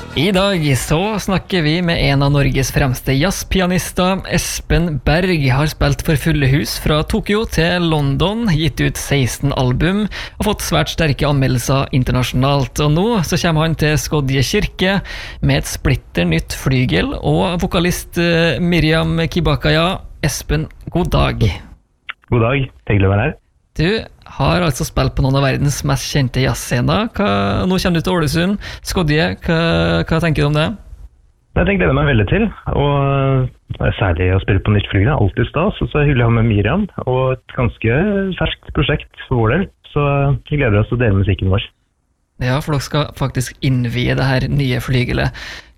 I dag så snakker vi med en av Norges fremste jazzpianister. Espen Berg har spilt for fulle hus fra Tokyo til London, gitt ut 16 album og fått svært sterke anmeldelser internasjonalt. Og nå så kommer han til Skodje kirke med et splitter nytt flygel, og vokalist Miriam Kibakaya. Espen, god dag. God dag, hyggelig å være her. Du har altså spilt på noen av verdens mest kjente jazzscener. Nå kommer du til Ålesund, Skodje. Hva tenker du om det? Jeg gleder meg veldig til, og særlig å spille på nytt flygel er alltid stas. Og så er det hyggelig å ha med Miriam, og et ganske ferskt prosjekt for vår del. Så vi gleder oss til å dele musikken vår. Ja, for dere skal faktisk innvie det her nye flygelet.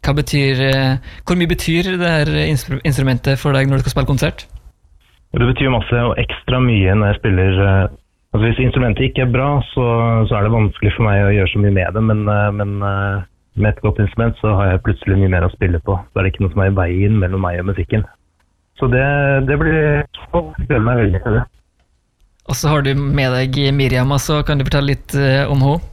Hvor mye betyr det her instrumentet for deg når du skal spille konsert? Det betyr masse, og ekstra mye når jeg spiller. Altså hvis instrumentet ikke er bra, så er det vanskelig for meg å gjøre så mye med det, men med et godt instrument så har jeg plutselig mye mer å spille på. Så er det ikke noe som er i veien mellom meg og musikken. Så det blir å glede meg veldig til det. Og så har du med deg Miriam, altså. Kan du fortelle litt om henne?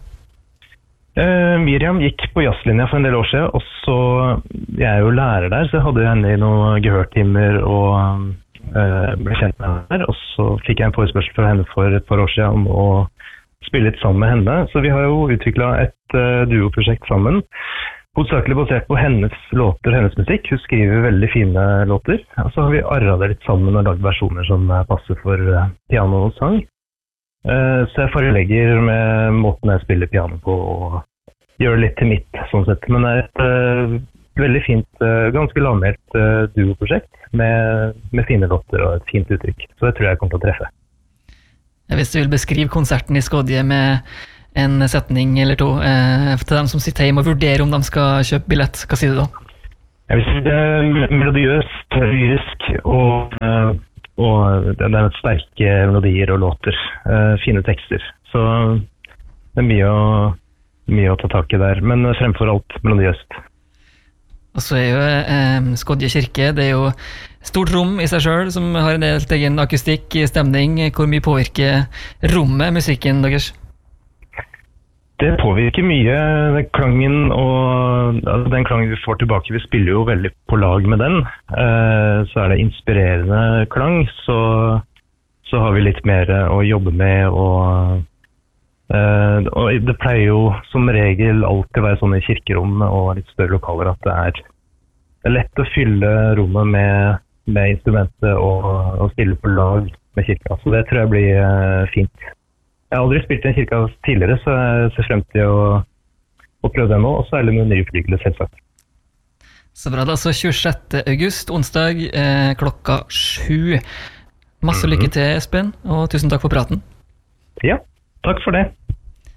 Miriam gikk på jazzlinja for en del år siden, og så jeg er jo lærer der, så jeg hadde henne i noen gehørtimer og ble kjent med henne der, og så fikk jeg en forespørsel fra henne for et par år siden om å spille litt sammen med henne. Så vi har jo utviklet et duoprosjekt sammen, hovedsakelig basert på hennes låter, hennes musikk. Hun skriver veldig fine låter, og så har vi arret det litt sammen og laget versjoner som passer for piano og sang. Så jeg forelegger med måten jeg spiller piano på og gjør det litt til mitt, sånn sett. Men det er et veldig fint, ganske lavmælt duoprosjekt med fine låter og et fint uttrykk. Så det tror jeg kommer til å treffe. Hvis du vil beskrive konserten i Skodje med en setning eller to til dem som sitter hjemme og vurderer om de skal kjøpe billett, hva sier du da? Jeg vil si det er melodiøst, lyrisk og det er sterke melodier og låter, fine tekster. Så det er mye å ta tak i der, men fremfor alt melodiøst. Og så er jo Skodje kirke, det er jo stort rom i seg selv, som har en helt egen akustikk, stemning. Hvor mye påvirker rommet musikken deres? Det påvirker mye, den klangen og den klangen vi får tilbake. Vi spiller jo veldig på lag med den. Så er det inspirerende klang, så har vi litt mer å jobbe med. Og det pleier jo som regel alltid være sånn i kirkerom og litt større lokaler at det er lett å fylle rommet med instrumentet og spille på lag med kirka. Så det tror jeg blir fint. Jeg har aldri spilt i en kirke tidligere, så jeg ser frem til å prøve det nå, og særlig med nye flygler, selvsagt. Så bra, det er altså 26. august, onsdag, klokka 7. Masse lykke til, Espen, og tusen takk for praten. Ja, takk for det.